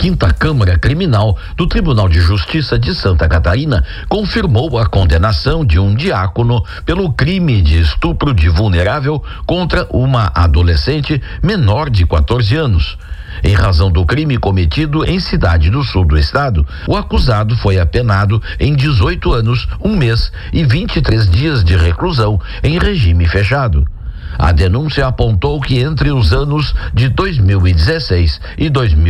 5ª Câmara Criminal do Tribunal de Justiça de Santa Catarina confirmou a condenação de um diácono pelo crime de estupro de vulnerável contra uma adolescente menor de 14 anos. Em razão do crime cometido em Cidade do Sul do estado, o acusado foi apenado em 18 anos, 1 mês e 23 dias de reclusão em regime fechado. A denúncia apontou que entre os anos de 2016 e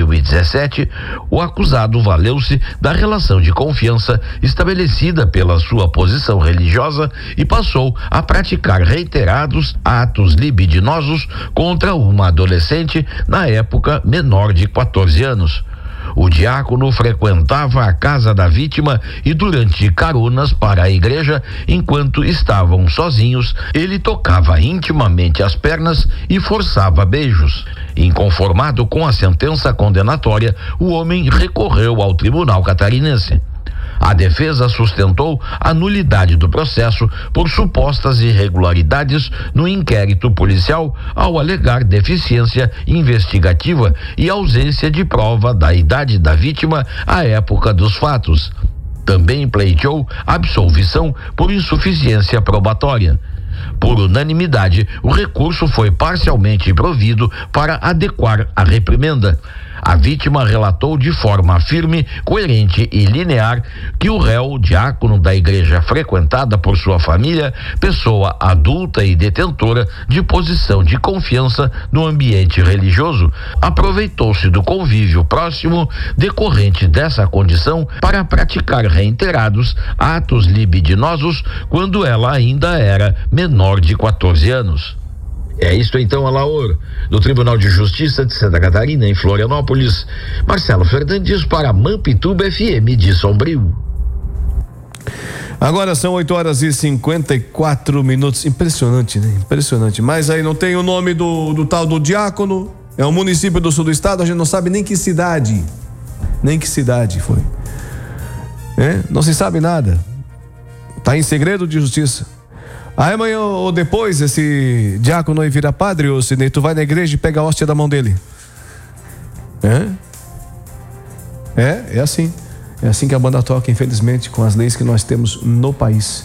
2017, o acusado valeu-se da relação de confiança estabelecida pela sua posição religiosa e passou a praticar reiterados atos libidinosos contra uma adolescente, na época menor de 14 anos. O diácono frequentava a casa da vítima e, durante caronas para a igreja, enquanto estavam sozinhos, ele tocava intimamente as pernas e forçava beijos. Inconformado com a sentença condenatória, o homem recorreu ao tribunal catarinense. A defesa sustentou a nulidade do processo por supostas irregularidades no inquérito policial, ao alegar deficiência investigativa e ausência de prova da idade da vítima à época dos fatos. Também pleiteou absolvição por insuficiência probatória. Por unanimidade, o recurso foi parcialmente provido para adequar a reprimenda. A vítima relatou de forma firme, coerente e linear que o réu, diácono da igreja frequentada por sua família, pessoa adulta e detentora de posição de confiança no ambiente religioso, aproveitou-se do convívio próximo decorrente dessa condição para praticar reiterados atos libidinosos quando ela ainda era menor de 14 anos. É isto então, Alaor, do Tribunal de Justiça de Santa Catarina, em Florianópolis. Marcelo Fernandes para Mampituba FM de Sombrio. Agora são 8h54. Impressionante, né? Impressionante. Mas aí não tem o nome do tal do diácono. É um município do sul do estado, a gente não sabe nem que cidade foi. Não se sabe nada. Tá em segredo de justiça. Aí amanhã ou depois esse diácono aí vira padre, ô Sidney, tu vai na igreja e pega a hóstia da mão dele. É assim. É assim que a banda toca, infelizmente, com as leis que nós temos no país.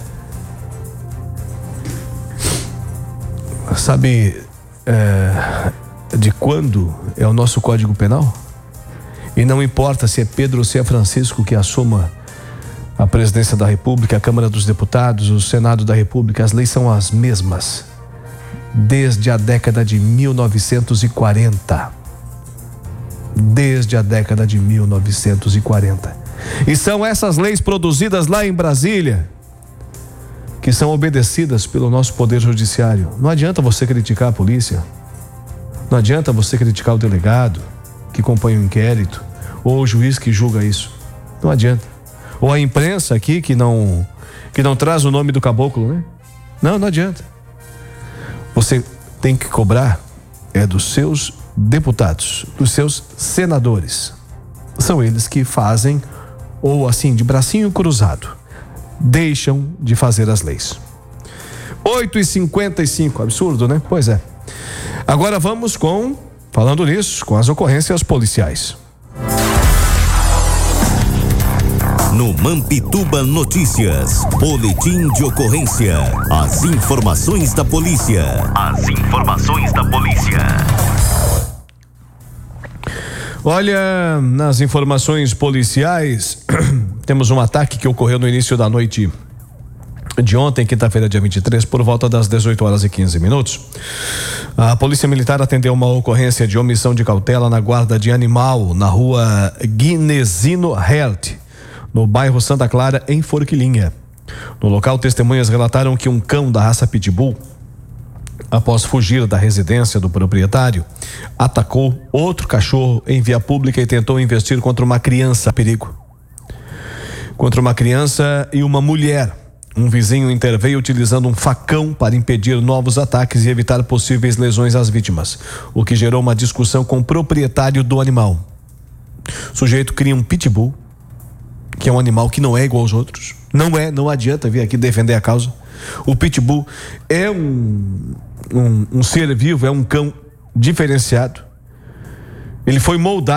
Sabe de quando é o nosso Código Penal? E não importa se é Pedro ou se é Francisco que assuma a presidência da República, a Câmara dos Deputados, o Senado da República, as leis são as mesmas desde a década de 1940. Desde a década de 1940. E são essas leis produzidas lá em Brasília que são obedecidas pelo nosso Poder Judiciário. Não adianta você criticar a polícia, não adianta você criticar o delegado que compõe o inquérito ou o juiz que julga isso. Não adianta. Ou a imprensa aqui que não traz o nome do caboclo, né? Não adianta. Você tem que cobrar dos seus deputados, dos seus senadores. São eles que fazem, ou assim, de bracinho cruzado, deixam de fazer as leis. 8h55, absurdo, né? Pois é. Agora vamos falando nisso, com as ocorrências policiais. No Mampituba Notícias, boletim de ocorrência, as informações da polícia. Olha, nas informações policiais, temos um ataque que ocorreu no início da noite de ontem, quinta-feira, dia 23, por volta das 18h15. A Polícia Militar atendeu uma ocorrência de omissão de cautela na guarda de animal, na rua Guinesino Hert, no bairro Santa Clara, em Forquilinha. No local, testemunhas relataram que um cão da raça Pitbull, após fugir da residência do proprietário, atacou outro cachorro em via pública e tentou investir contra uma criança. Perigo. Contra uma criança e uma mulher. Um vizinho interveio utilizando um facão para impedir novos ataques e evitar possíveis lesões às vítimas, o que gerou uma discussão com o proprietário do animal. O sujeito cria um pitbull, que é um animal que não é igual aos outros. Não adianta vir aqui defender a causa. O pitbull é um ser vivo, é um cão diferenciado. Ele foi moldado